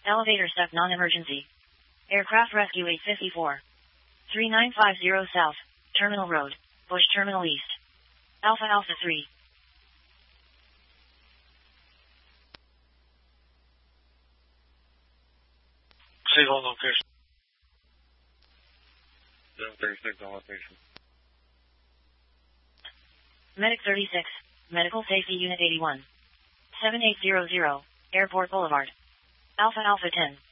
Elevator stuck non-emergency. Aircraft Rescue 854. 3950 South, Terminal Road, Bush Terminal East. Alpha Alpha 3. Signal location. 736 on location. Medic 36, Medical Safety Unit 81. 7800, Airport Boulevard. Alpha Alpha 10.